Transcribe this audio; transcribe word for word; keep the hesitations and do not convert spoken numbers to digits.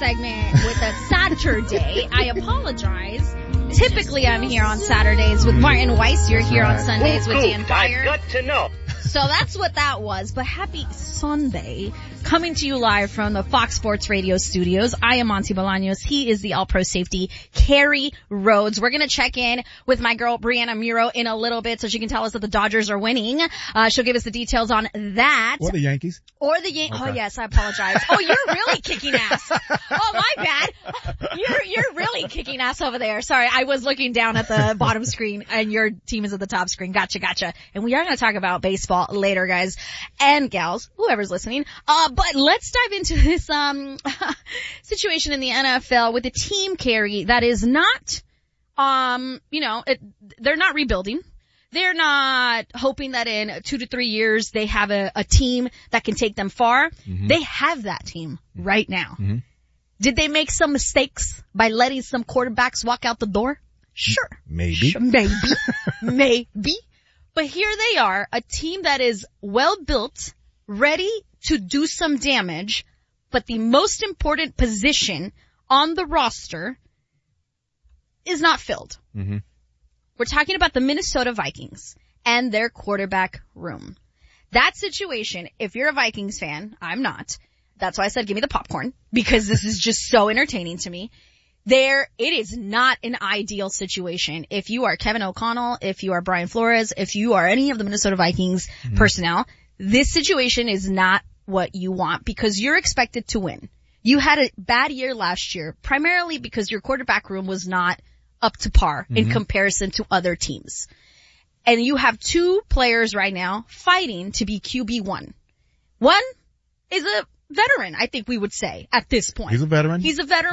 segment with a Saturday. I apologize. Typically, I'm here on Saturdays with Martin Weiss. You're here on Sundays with Dan Fire. I've got to know. So that's what that was. But happy Sunday. Coming to you live from the Fox Sports Radio studios. I am Monty Bolaños. He is the All-Pro safety, Kerry Rhodes. We're going to check in with my girl, Brianna Muro, in a little bit so she can tell us that the Dodgers are winning. Uh, she'll give us the details on that. Or the Yankees. Or the Yankees. Okay. Oh, yes, I apologize. Oh, you're really kicking ass. Oh, my bad. You're, you're really kicking ass over there. Sorry, I was looking down at the bottom screen and your team is at the top screen. Gotcha, gotcha. And we are going to talk about baseball later, guys and gals, whoever's listening. Uh, but let's dive into this, um, situation in the N F L with a team, Kerry, that is not, um, you know, it, they're not rebuilding. They're not hoping that in two to three years they have a, a team that can take them far. Mm-hmm. They have that team right now. Mm-hmm. Did they make some mistakes by letting some quarterbacks walk out the door? Sure. Maybe. Sure, maybe. Maybe. But here they are, a team that is well built, ready to do some damage, but the most important position on the roster is not filled. Mm-hmm. We're talking about the Minnesota Vikings and their quarterback room. That situation, if you're a Vikings fan, I'm not. That's why I said give me the popcorn, because this is just so entertaining to me. There, it is not an ideal situation. If you are Kevin O'Connell, if you are Brian Flores, if you are any of the Minnesota Vikings mm-hmm. personnel, this situation is not what you want because you're expected to win. You had a bad year last year, primarily because your quarterback room was not up to par mm-hmm. in comparison to other teams. And you have two players right now fighting to be Q B one. One is a veteran, I think we would say, at this point. He's a veteran? He's a veteran.